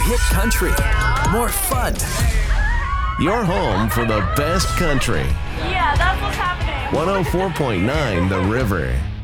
hit country, more fun. Your home for the best country. Yeah, that's what's happening. 104.9 The River.